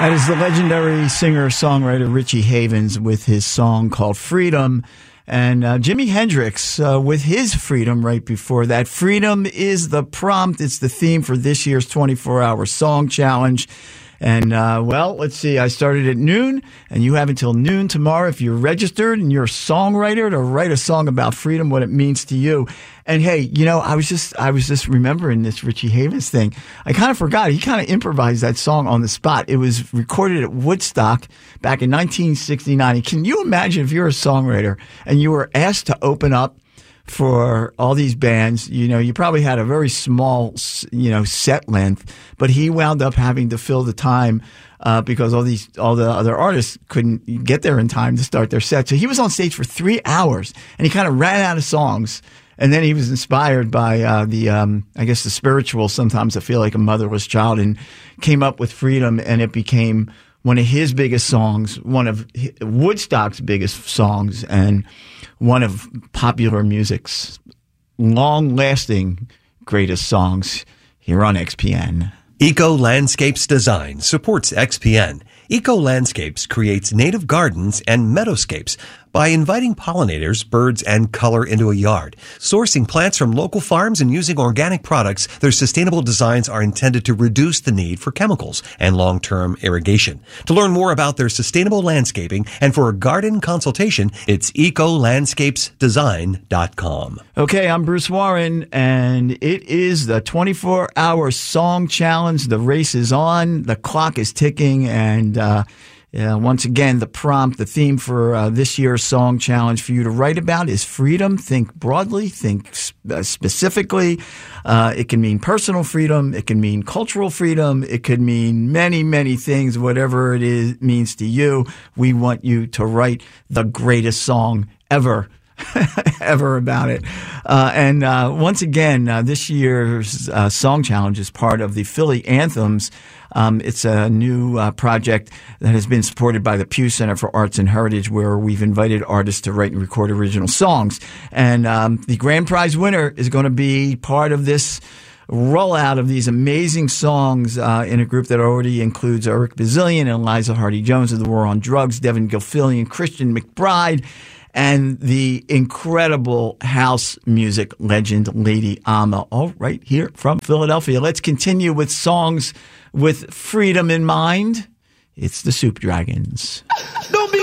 That is the legendary singer-songwriter Richie Havens with his song called Freedom. And Jimi Hendrix with his Freedom right before that. Freedom is the prompt. It's the theme for this year's 24-hour song challenge. And, well, let's see. I started at noon, and you have until noon tomorrow if you're registered and you're a songwriter to write a song about freedom, what it means to you. And, hey, you know, I was just remembering this Richie Havens thing. I kind of forgot. He kind of improvised that song on the spot. It was recorded at Woodstock back in 1969. And can you imagine if you're a songwriter and you were asked to open up for all these bands? You know, you probably had a very small, set length, but he wound up having to fill the time because all the other artists couldn't get there in time to start their set. So he was on stage for 3 hours, and he kind of ran out of songs. And then he was inspired by I guess the spiritual, sometimes I feel like a motherless child, and came up with Freedom, and it became one of his biggest songs, one of Woodstock's biggest songs, and one of popular music's long-lasting greatest songs here on XPN. Eco Landscapes Design supports XPN. Eco Landscapes creates native gardens and meadowscapes by inviting pollinators, birds, and color into a yard. Sourcing plants from local farms and using organic products, their sustainable designs are intended to reduce the need for chemicals and long-term irrigation. To learn more about their sustainable landscaping and for a garden consultation, it's ecolandscapesdesign.com. Okay, I'm Bruce Warren, and it is the 24-hour song challenge. The race is on. The clock is ticking, and once again, the prompt, the theme for this year's song challenge for you to write about is freedom. Think broadly, think specifically. It can mean personal freedom. It can mean cultural freedom. It could mean many, many things. Whatever it is means to you, we want you to write the greatest song ever. ever about it. And once again, this year's song challenge is part of the Philly Anthems. It's a new project that has been supported by the Pew Center for Arts and Heritage, where we've invited artists to write and record original songs. And the grand prize winner is going to be part of this rollout of these amazing songs in a group that already includes Eric Bazillion and Eliza Hardy-Jones of the War on Drugs, Devin Gilfillian, Christian McBride, and the incredible house music legend Lady Ama, all right here from Philadelphia. Let's continue with songs with freedom in mind. It's the Soup Dragons. Don't be